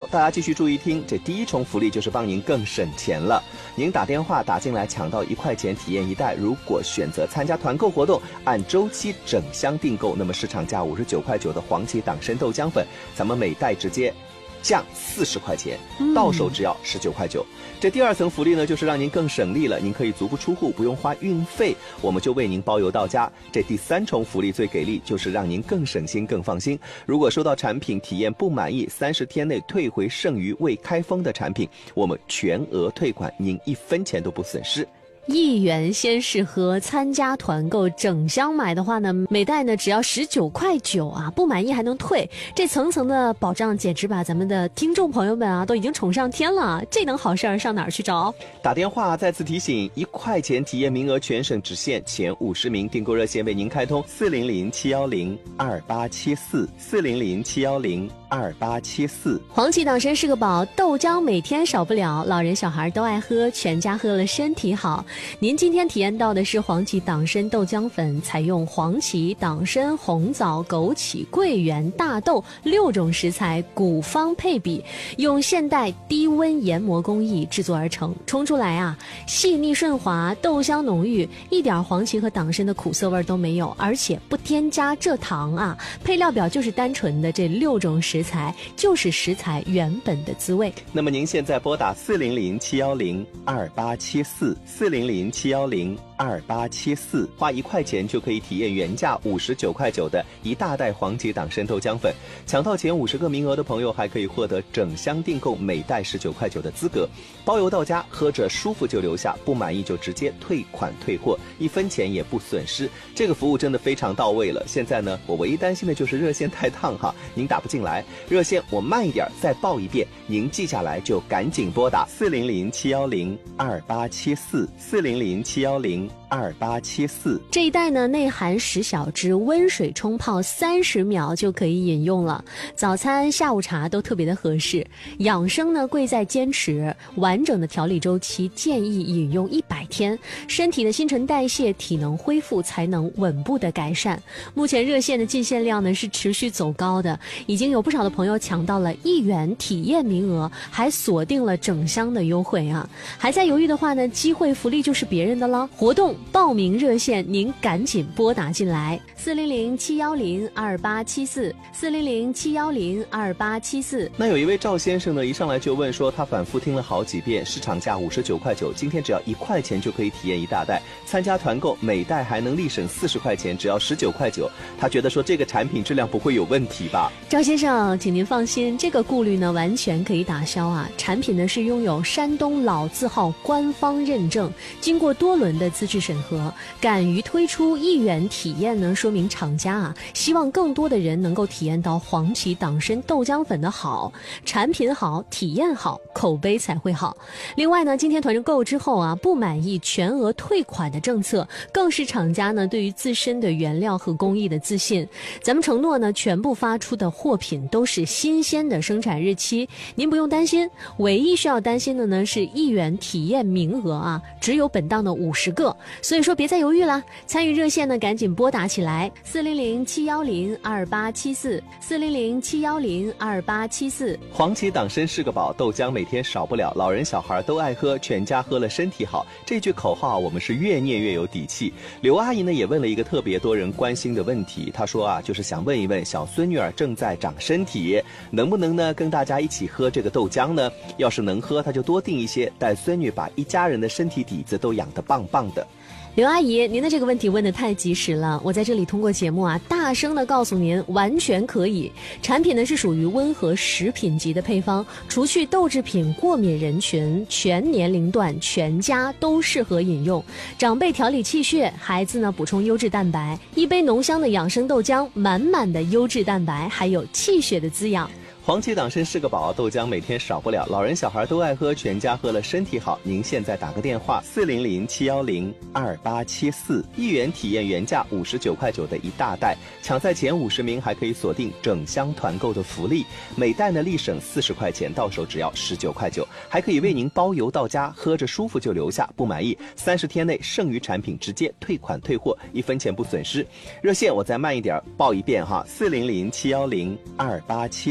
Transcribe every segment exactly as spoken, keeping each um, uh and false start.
大家继续注意听，这第一重福利就是帮您更省钱了。您打电话打进来抢到一块钱体验一袋，如果选择参加团购活动，按周期整箱订购，那么市场价五十九块九的黄芪党参豆浆粉，咱们每袋直接降四十块钱，到手只要十九块九。这第二层福利呢，就是让您更省力了，您可以足不出户，不用花运费，我们就为您包邮到家。这第三重福利最给力，就是让您更省心、更放心。如果收到产品体验不满意，三十天内退回剩余未开封的产品，我们全额退款，您一分钱都不损失。 一元鲜试喝，参加团购整箱买的话呢，每袋呢只要十九块九啊，不满意还能退，这层层的保障简直把咱们的听众朋友们啊都已经宠上天了。这等好事儿上哪儿去找？ 打电话再次提醒，一块钱体验名额全省只限前五十名，订购热线为您开通四零零七幺零二八七四四零零七幺零二八七四。 黄芪党参是个宝，豆浆每天少不了，老人小孩都爱喝，全家喝了身体好。您今天体验到的是黄芪党参豆浆粉，采用黄芪、党参、红枣、枸杞、桂圆、大豆六种食材古方配比，用现代低温研磨工艺制作而成，冲出来啊细腻顺滑，豆香浓郁，一点黄芪和党参的苦涩味都没有，而且不添加蔗糖啊，配料表就是单纯的这六种食材，就是食材原本的滋味。 那么您现在拨打四零零七幺零二八七四四零零七幺零二八七四，花一块钱就可以体验原价五十九块九的一大袋黄芪党参豆浆粉，抢到前五十个名额的朋友还可以获得整箱订购每袋十九块九的资格，包邮到家，喝着舒服就留下，不满意就直接退款退货，一分钱也不损失。这个服务真的非常到位了。现在呢，我唯一担心的就是热线太烫哈，您打不进来，热线我慢一点再报一遍，您记下来就赶紧拨打四零零七幺零二八七四四零零七幺零二八七四。 这一袋呢内含十小支，温水冲泡三十秒就可以饮用了，早餐下午茶都特别的合适。养生呢贵在坚持，完整的调理周期建议饮用一百天，身体的新陈代谢体能恢复才能稳步的改善。目前热线的进线量呢是持续走高的，已经有不少的朋友抢到了一元体验名额，还锁定了整箱的优惠啊！还在犹豫的话呢，机会福利就是别人的了。活动报名热线您赶紧拨打进来，四零零七幺零二八七四四零零七幺零二八七四。 那有一位赵先生呢，一上来就问说，他反复听了好几遍，市场价五十九块九，今天只要一块钱就可以体验一大袋，参加团购每袋还能立省四十块钱，只要十九块九。他觉得说这个产品质量不会有问题吧？ 赵先生，请您放心，这个顾虑呢完全可以打消啊。产品呢是拥有山东老字号官方认证，经过多轮的资质审核，敢于推出一元体验呢，说明厂家啊希望更多的人能够体验到黄芪党参豆浆粉的好，产品好，体验好，口碑才会好。另外呢，今天团购之后啊，不满意全额退款的政策，更是厂家呢对于自身的原料和工艺的自信。咱们承诺呢，全部发出的货品都是新鲜的生产日期，您不用担心。唯一需要担心的呢是一元体验名额啊，只有本档的五十个，所以说别再犹豫啦，参与热线呢赶紧拨打起来，四零零七幺零二八七四四零零七幺零二八七四。 黄芪党参是个宝，豆浆每天少不了，老人小孩都爱喝，全家喝了身体好。这句口号我们是越念越有底气。刘阿姨呢也问了一个特别多人关心的问题，她说啊，就是想问一问小孙女儿正在长身体，能不能呢跟大家一起喝这个豆浆呢？要是能喝，她就多订一些，带孙女把一家人的身体底子都养得棒棒的。 刘阿姨，您的这个问题问得太及时了，我在这里通过节目啊，大声的告诉您，完全可以。产品呢是属于温和食品级的配方，除去豆制品过敏人群，全年龄段全家都适合饮用。长辈调理气血，孩子呢补充优质蛋白，一杯浓香的养生豆浆，满满的优质蛋白，还有气血的滋养。 黄芪党参是个宝，豆浆每天少不了，老人小孩都爱喝，全家喝了身体好。您现在打个电话四零零七幺零二八七四，一元体验原价五十九块九的一大袋，抢在前五十名还可以锁定整箱团购的福利，每袋呢立省四十块钱，到手只要十九块九，还可以为您包邮到家，喝着舒服就留下，不满意三十天内剩余产品直接退款退货，一分钱不损失。热线我再慢一点报一遍哈，四零零七幺零二八七四。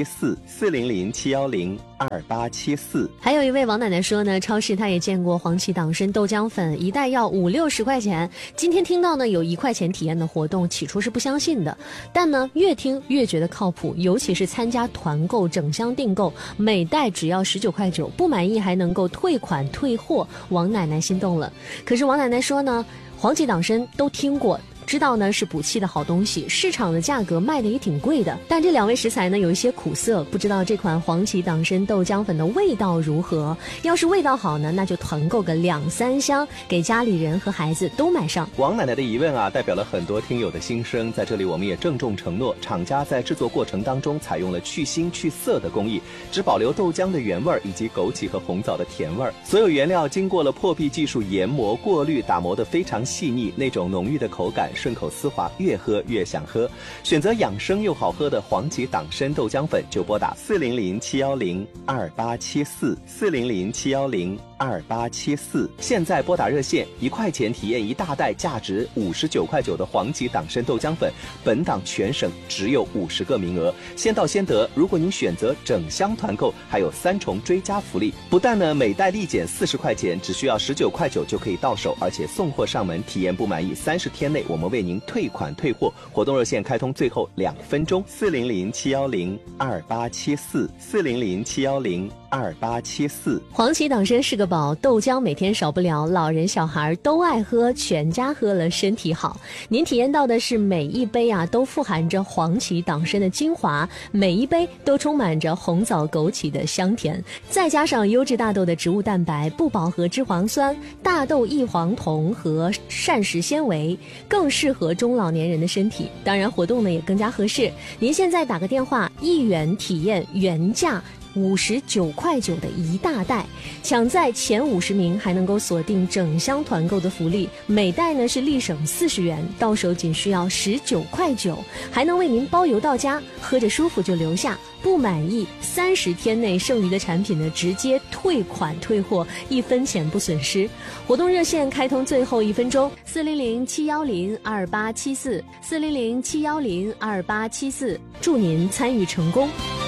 四零零七幺零二八七四。 还有一位王奶奶说呢，超市她也见过黄芪党参豆浆粉，一袋要五六十块钱。今天听到呢有一块钱体验的活动，起初是不相信的，但呢越听越觉得靠谱，尤其是参加团购整箱订购，每袋只要十九块九，不满意还能够退款退货，王奶奶心动了。可是王奶奶说呢，黄芪党参都听过，知道呢是补气的好东西，市场的价格卖的也挺贵的，但这两味食材呢有一些苦涩，不知道这款黄芪党参豆浆粉的味道如何。要是味道好呢，那就团购个两三箱，给家里人和孩子都买上。 王奶奶的疑问啊，代表了很多听友的心声，在这里我们也郑重承诺，厂家在制作过程当中采用了去腥去涩的工艺，只保留豆浆的原味以及枸杞和红枣的甜味，所有原料经过了破壁技术研磨过滤，打磨得非常细腻，那种浓郁的口感顺口丝滑，越喝越想喝。选择养生又好喝的黄芪党参豆浆粉，就拨打四零零七幺零二八七四四零零七幺零二八七四。现在拨打热线，一块钱体验一大袋价值五十九块九的黄芪党参豆浆粉，本档全省只有五十个名额，先到先得。如果您选择整箱团购，还有三重追加福利，不但呢每袋立减四十块钱，只需要十九块九就可以到手，而且送货上门，体验不满意三十天内我们为您退款退货。活动热线开通最后两分钟，四零零七幺零二八七四四零零七幺零二八七四。 黄芪党参是个宝，豆浆每天少不了，老人小孩都爱喝，全家喝了身体好。您体验到的是每一杯啊都富含着黄芪党参的精华，每一杯都充满着红枣枸杞的香甜，再加上优质大豆的植物蛋白、不饱和脂肪酸、大豆异黄酮和膳食纤维，更适合中老年人的身体。当然活动呢也更加合适，您现在打个电话，一元体验原价五十九块九的一大袋，抢在前五十名还能够锁定整箱团购的福利，每袋呢是立省四十元，到手仅需要十九块九，还能为您包邮到家，喝着舒服就留下，不满意三十天内剩余的产品呢直接退款退货，一分钱不损失。活动热线开通最后一分钟，四零零七幺零二八七四四零零七幺零二八七四，祝您参与成功。